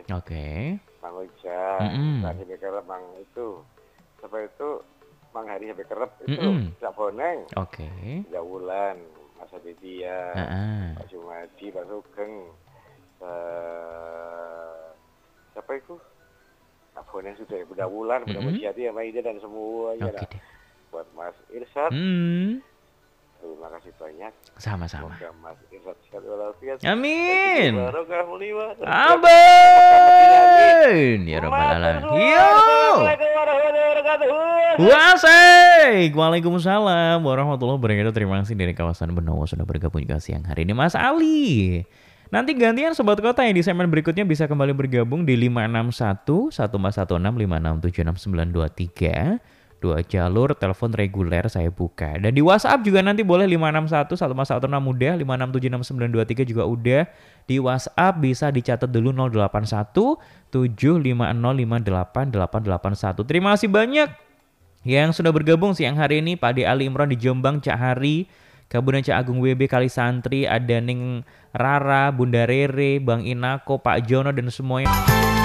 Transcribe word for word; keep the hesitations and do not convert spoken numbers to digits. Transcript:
Oke. Mang Ujang, Mm-mm. Hari Bekerep, Mang itu. Sampai itu Mang Hari Sampai Kerep itu loh, Mm-mm. Cak Boneng, Oke. Tiga Wulan, Mas Aditya, Heeh. Pak Jumadi, Pak Sugeng, eh, siapa itu? Cak Boneng sudah, Bunda Wulan, Bunda Mm-mm. Mujiati, Maida dan semuanya Oke dah. deh. Buat Mas Irsyad, Hmm. terima kasih banyak. Sama-sama. Semoga Mas Irsyad sehat walafiat dan diberi Amin. barokah muslimah dan berkah rahmatnya, amin. Amin. Ya Rabbal Matur Alamin. suwun. Yo. Assalamualaikum warahmatullahi wabarakatuh. Wasik. Waalaikumsalam warahmatullahi wabarakatuh. Terima kasih dari kawasan Benowo sudah bergabung juga siang hari ini Mas Ali. Nanti gantian Sobat Kota yang di segmen berikutnya bisa kembali bergabung di lima enam satu satu empat satu enam lima enam tujuh enam sembilan dua tiga. Dua jalur telepon reguler saya buka. Dan di WhatsApp juga nanti boleh lima enam satu satu empat satu enam udah, lima enam tujuh enam sembilan dua tiga juga udah. Di WhatsApp bisa dicatat dulu nol delapan satu tujuh lima nol lima delapan delapan delapan satu. Terima kasih banyak yang sudah bergabung siang hari ini. Pak Ade Ali Imron di Jombang, Cak Hari, Kabupaten Cak Agung W B Kali Santri, ada Ning Rara, Bunda Rere, Bang Inako, Pak Jono dan semuanya.